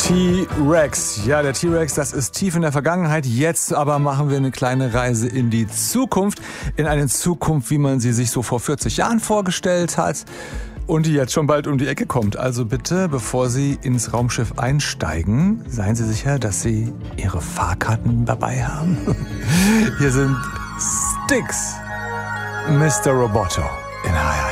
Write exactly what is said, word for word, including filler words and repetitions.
T-Rex. Ja, der T-Rex, das ist tief in der Vergangenheit. Jetzt aber machen wir eine kleine Reise in die Zukunft. In eine Zukunft, wie man sie sich so vor vierzig Jahren vorgestellt hat. Und die jetzt schon bald um die Ecke kommt. Also bitte, bevor Sie ins Raumschiff einsteigen, seien Sie sicher, dass Sie Ihre Fahrkarten dabei haben. Hier sind Styx, Mister Roboto in H R.